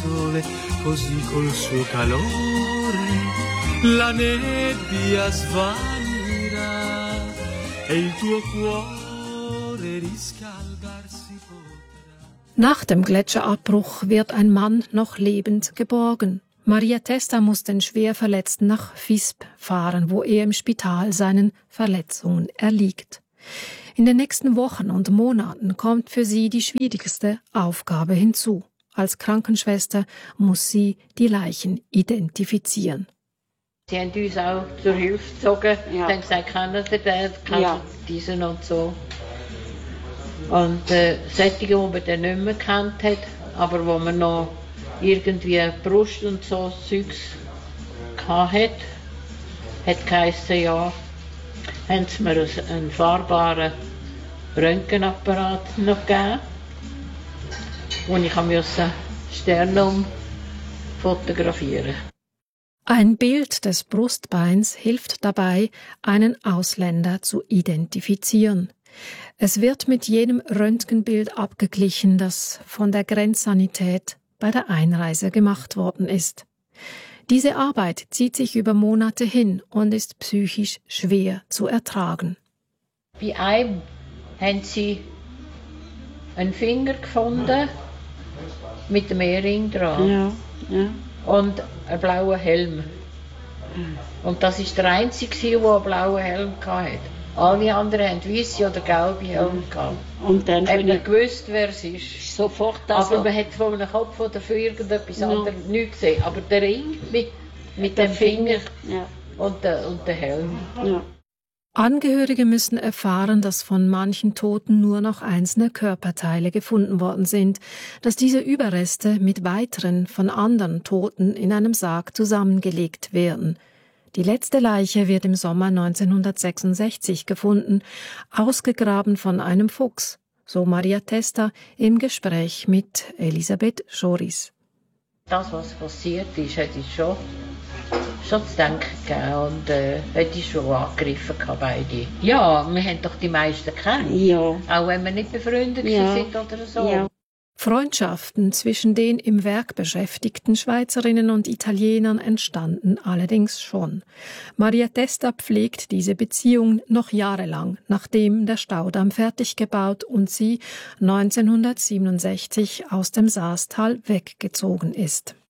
sole così col suo calore la nebbia svanirà e il tuo cuore riscaldarsi potrà. Nach dem Gletscherabbruch wird ein Mann noch lebend geborgen. Maria Testa muss den Schwerverletzten nach Visp fahren, wo er im Spital seinen Verletzungen erliegt. In den nächsten Wochen und Monaten kommt für sie die schwierigste Aufgabe hinzu. Als Krankenschwester muss sie die Leichen identifizieren. Sie haben uns auch zur Hilfe gezogen. Sie haben gesagt, kennen Sie den, kennen Sie diesen und so. Und solche, die man dann nicht mehr gekannt hat, aber wo man noch irgendwie Brust und so Zeugs hatte, hat geheißen, ja, haben sie mir einen fahrbaren Röntgenapparat noch gegeben, wo ich Sternum fotografieren musste. Ein Bild des Brustbeins hilft dabei, einen Ausländer zu identifizieren. Es wird mit jedem Röntgenbild abgeglichen, das von der Grenzsanität bei der Einreise gemacht worden ist. Diese Arbeit zieht sich über Monate hin und ist psychisch schwer zu ertragen. Bei einem haben sie einen Finger gefunden mit dem Ehering dran und einen blauen Helm. Und das war der Einzige, der einen blauen Helm hatte. Alle anderen hatten weisse oder gelbe Helme gehabt. Und dann hat man gewusst, wer es ist. Sofort aber man hat von einem Kopf oder von irgendetwas anderem nichts gesehen. Aber der Ring mit dem Finger und der Helm. Ja. Angehörige müssen erfahren, dass von manchen Toten nur noch einzelne Körperteile gefunden worden sind, dass diese Überreste mit weiteren von anderen Toten in einem Sarg zusammengelegt werden. Die letzte Leiche wird im Sommer 1966 gefunden, ausgegraben von einem Fuchs, so Maria Testa im Gespräch mit Elisabeth Schoris. Das, was passiert ist, hätte ich schon zu denken gegeben und hätte ich schon angegriffen beide. Ja, wir haben doch die meisten gekannt. Ja. Auch wenn wir nicht befreundet sind oder so. Ja. Freundschaften zwischen den im Werk beschäftigten Schweizerinnen und Italienern entstanden allerdings schon. Maria Testa pflegt diese Beziehung noch jahrelang, nachdem der Staudamm fertig gebaut und sie 1967 aus dem Saastal weggezogen ist.